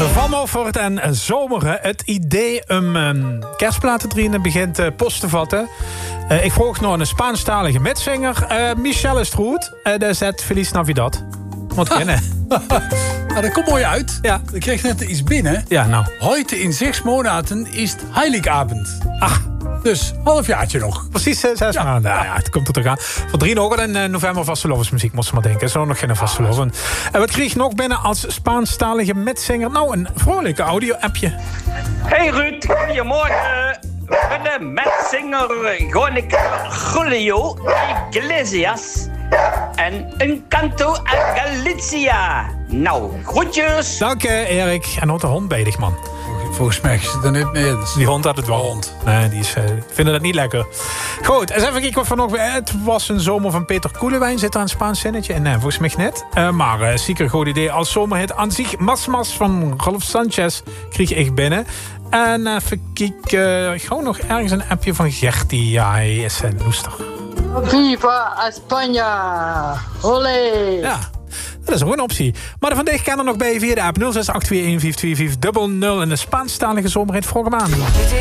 Van Moffert en Zomeren. Het idee om kerstplaten erin begint post te vatten. Ik vroeg nog een Spaanstalige metzanger. Michel is het goed. Daar zet Feliz Navidad. Moet kennen. Nou, dat komt mooi uit. Ja. Ik kreeg net iets binnen. Ja, nou. Heute in 6 maanden is het Heiligabend. Ach. Dus halfjaartje nog. Precies 6 maanden. Nou ja, het komt er toch aan. Voor 3 nog in november vastelovensmuziek, moest je maar denken. Zo nog geen vasteloven. En wat kreeg ik nog binnen als Spaanstalige metzanger? Nou, een vrolijke audio-appje. Hey Ruud, goedemorgen. De metzanger Julio Iglesias en een canto uit Galicia. Nou, groetjes. Dank je, Erik. En ook de hond bij dich, man. Volgens mij is het er niet meer. Die hond had het wel. Nee, die vinden het niet lekker. Goed, eens even kijken wat we nog... Het was een zomer van Peter Koelewijn. Zit daar een Spaans zinnetje? En nee, volgens mij net. Maar zeker een goed idee. Als zomerhit aan zich. Mas van Rolf Sanchez kreeg ik binnen. En even kijken... Gewoon nog ergens een appje van Gertie. Ja, hij is loester. Viva España! Olé! Ja. Dat is ook een optie. Maar vandaag kan er nog bij via de app 0682152500 en de Spaanstalige zomerhit. Vroeg hem aan.